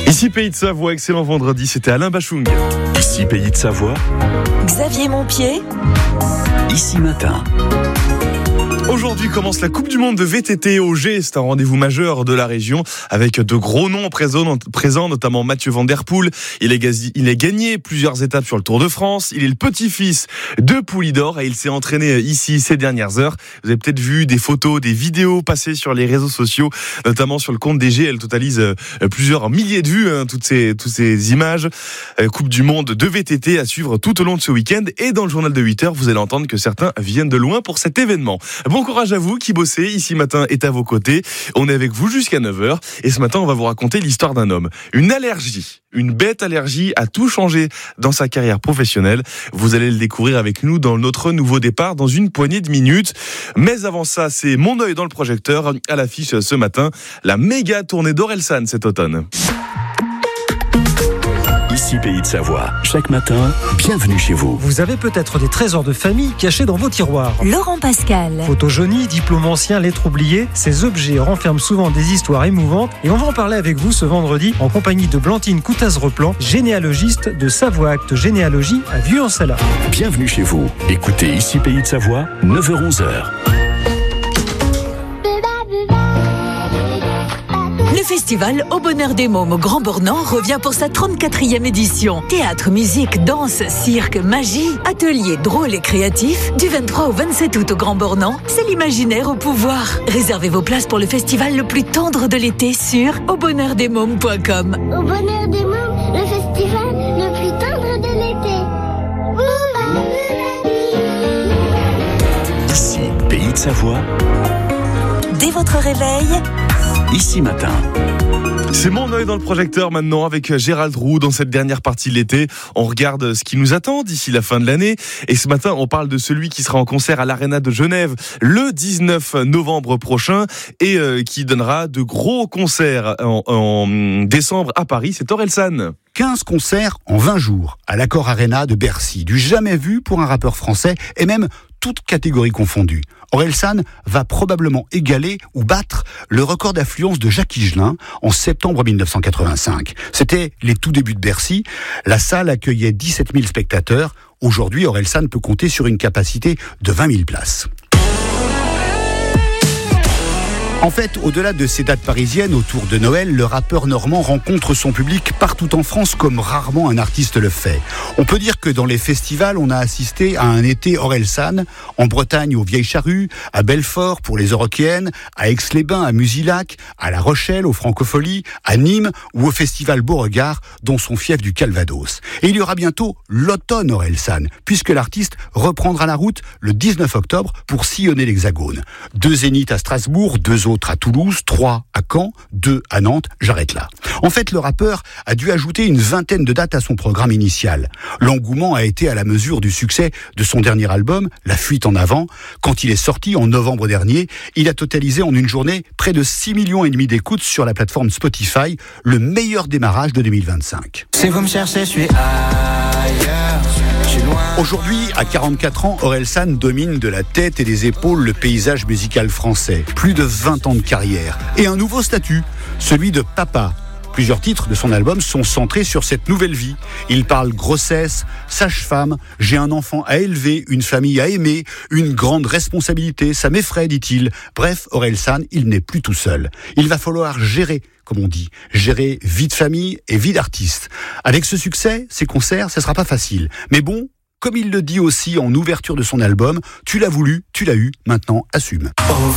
Ici Pays de Savoie, excellent vendredi, c'était Alain Bachung. Ici Pays de Savoie, Xavier Montpied. Ici Matin. Aujourd'hui commence la Coupe du Monde de VTT au G. C'est un rendez-vous majeur de la région avec de gros noms présents, notamment Mathieu Van Der Poel. Il a gagné plusieurs étapes sur le Tour de France. Il est le petit-fils de Poulidor et il s'est entraîné ici ces dernières heures. Vous avez peut-être vu des photos, des vidéos passer sur les réseaux sociaux, notamment sur le compte des G. Elle totalise plusieurs milliers de vues, toutes ces images. Coupe du Monde de VTT à suivre tout au long de ce week-end. Et dans le journal de 8h, vous allez entendre que certains viennent de loin pour cet événement. Bon courage à vous qui bossez, Ici Matin est à vos côtés. On est avec vous jusqu'à 9h et ce matin on va vous raconter l'histoire d'un homme. Une bête allergie a tout changé dans sa carrière professionnelle. Vous allez le découvrir avec nous dans notre nouveau départ dans une poignée de minutes. Mais avant ça, c'est mon œil dans le projecteur. À l'affiche ce matin, la méga tournée d'Orelsan cet automne. Ici Pays de Savoie. Chaque matin, bienvenue chez vous. Vous avez peut-être des trésors de famille cachés dans vos tiroirs. Laurent Pascal. Photos jaunies, diplômes anciens, lettres oubliées, ces objets renferment souvent des histoires émouvantes et on va en parler avec vous ce vendredi en compagnie de Blantyne Coutaz-Replan, généalogiste de Savoie Acte Généalogie à Vieux-en-Sala. Bienvenue chez vous. Écoutez Ici Pays de Savoie, 9h-11h. Le festival Au Bonheur des Mômes au Grand Bornand revient pour sa 34e édition. Théâtre, musique, danse, cirque, magie, ateliers drôles et créatifs. Du 23 au 27 août au Grand Bornand, c'est l'imaginaire au pouvoir. Réservez vos places pour le festival le plus tendre de l'été sur aubonheurdesmômes.com. Au Bonheur des Mômes, le festival le plus tendre de l'été. Ici Pays de Savoie. Dès votre réveil, Ici Matin. C'est mon œil dans le projecteur maintenant avec Gérald Roux dans cette dernière partie de l'été. On regarde ce qui nous attend d'ici la fin de l'année. Et ce matin, on parle de celui qui sera en concert à l'Arena de Genève le 19 novembre prochain et qui donnera de gros concerts en décembre à Paris. C'est Orelsan. 15 concerts en 20 jours à l'Accor Arena de Bercy. Du jamais vu pour un rappeur français et même toutes catégories confondues. Orelsan va probablement égaler ou battre le record d'affluence de Jacques Higelin en septembre 1985. C'était les tout débuts de Bercy. La salle accueillait 17 000 spectateurs. Aujourd'hui, Orelsan peut compter sur une capacité de 20 000 places. En fait, au-delà de ces dates parisiennes autour de Noël, le rappeur normand rencontre son public partout en France comme rarement un artiste le fait. On peut dire que dans les festivals, on a assisté à un été Orelsan, en Bretagne aux Vieilles Charrues, à Belfort pour les Eurokéennes, à Aix-les-Bains, à Musillac, à La Rochelle, aux Francopholies, à Nîmes ou au festival Beauregard, dont son fief du Calvados. Et il y aura bientôt l'automne Orelsan, puisque l'artiste reprendra la route le 19 octobre pour sillonner l'Hexagone. 2 zéniths à Strasbourg, 2 autres à Toulouse, 3 à Caen, 2 à Nantes, j'arrête là. En fait, le rappeur a dû ajouter une vingtaine de dates à son programme initial. L'engouement a été à la mesure du succès de son dernier album, La Fuite en Avant. Quand il est sorti en novembre dernier, il a totalisé en une journée près de 6,5 millions d'écoutes sur la plateforme Spotify, le meilleur démarrage de 2025. Si vous me cherchez, je suis ailleurs. Aujourd'hui, à 44 ans, Orelsan domine de la tête et des épaules le paysage musical français. Plus de 20 ans de carrière. Et un nouveau statut, celui de papa. Plusieurs titres de son album sont centrés sur cette nouvelle vie. Il parle grossesse, sage-femme, j'ai un enfant à élever, une famille à aimer, une grande responsabilité, ça m'effraie, dit-il. Bref, Orelsan, il n'est plus tout seul. Il va falloir gérer, comme on dit, gérer vie de famille et vie d'artiste. Avec ce succès, ces concerts, ce sera pas facile. Mais bon, comme il le dit aussi en ouverture de son album, tu l'as voulu, tu l'as eu, maintenant assume. Au